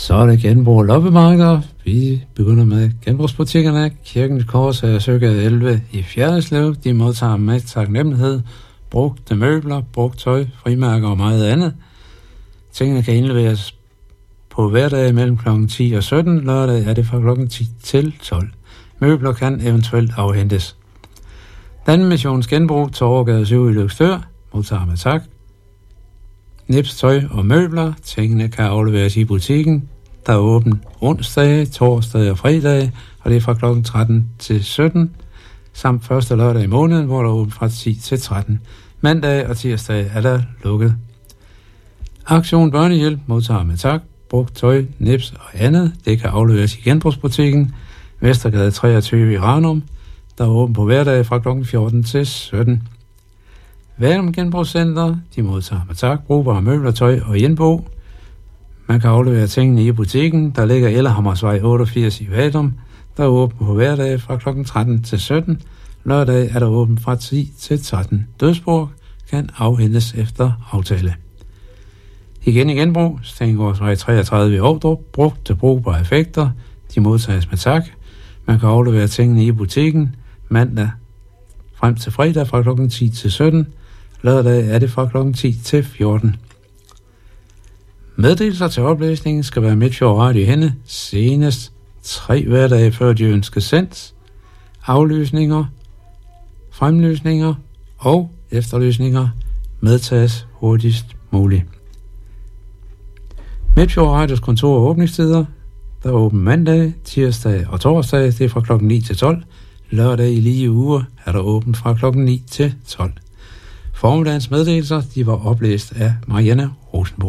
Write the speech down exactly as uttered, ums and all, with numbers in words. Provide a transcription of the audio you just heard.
Så er det genbrug og loppemarkeder. Vi begynder med genbrugsbutikkerne. Kirkens Kors er Søgade elleve i Fjerritslev. De modtager med taknemmelighed brugte møbler, brugt tøj, frimærker og meget andet. Tingene kan indleveres på hverdag mellem klokken ti og sytten. Lørdag er det fra klokken ti til tolv. Møbler kan eventuelt afhentes. Dan Missions Genbrug, Torvegade syv i Løgstør, modtager med tak. Nips, tøj og møbler. Tingene kan afleveres i butikken. Der er åben onsdag, torsdag og fredag, og det er fra klokken tretten til sytten. Samt første lørdag i måneden, hvor der er åben fra ti til tretten. Mandag og tirsdag er der lukket. Aktion Børnehjælp modtager med tak. Brugt tøj, nips og andet. Det kan afleveres i genbrugsbutikken. Vestergade treogtyve i Ranum. Der er åben på hverdag fra klokken fjorten til sytten. Vadum Genbrugscenter, de modtager med tak, brugbare møbler, tøj og indbo. Man kan aflevere tingene i butikken, der ligger Ellehammersvej otteogfirs i Vadum. Der er åben på hverdag fra klokken tretten til sytten. Lørdag er der åben fra ti til tretten. Dødsborg kan afhentes efter aftale. Igen i genbrug, Stengårdsvej treogtredive i Ovdrup, brugt til brugbare effekter. De modtages med tak. Man kan aflevere tingene i butikken mandag frem til fredag fra klokken ti til sytten. Lørdag er det fra klokken ti til fjorten. Meddelelser til oplæsningen skal være Midtfjord Radio henne senest tre hverdage før de ønskes sendt. Aflysninger, fremlysninger og efterlysninger medtages hurtigst muligt. Midtfjord Radios kontor og åbningstider. Der er åben mandag, tirsdag og torsdag. Det er fra klokken ni til tolv. Lørdag i lige uger er der åbent fra klokken ni til tolv. Formiddagens meddelelser, de var oplæst af Marianne Rosenborg.